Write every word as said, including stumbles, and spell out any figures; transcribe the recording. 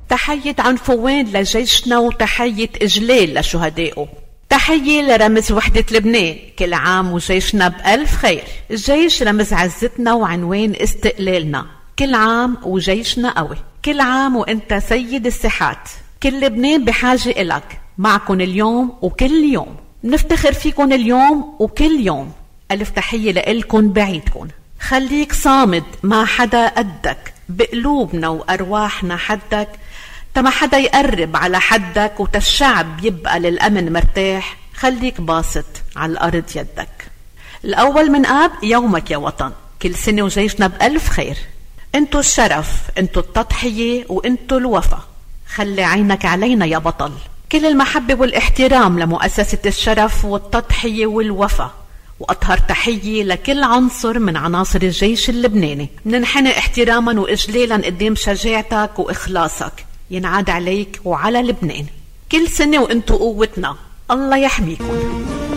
تحية عنفوان لجيشنا وتحية إجلال لشهدائه. تحية لرمز وحدة لبنان، كل عام وجيشنا بألف خير. الجيش رمز عزتنا وعنوان استقلالنا، كل عام وجيشنا قوي. كل عام وانت سيد الساحات، كل لبنان بحاجة إلك. معكن اليوم وكل يوم، نفتخر فيكن اليوم وكل يوم. ألف تحية لإلكن بعيدكن. خليك صامد، ما حدا قدك، بقلوبنا وأرواحنا حدك، تما حدا يقرب على حدك، وتالشعب يبقى للأمن مرتاح. خليك باسط على الأرض يدك. الأول من آب يومك يا وطن، كل سنة وجيشنا بألف خير. انتو الشرف، انتو التضحية، وانتو الوفا. خلي عينك علينا يا بطل. كل المحبة والاحترام لمؤسسة الشرف والتضحية والوفا. وأطهر تحية لكل عنصر من عناصر الجيش اللبناني. مننحني احتراما وإجلالا قدام شجاعتك وإخلاصك. ينعاد عليك وعلى لبنان. كل سنة وانتو قوتنا، الله يحميكم.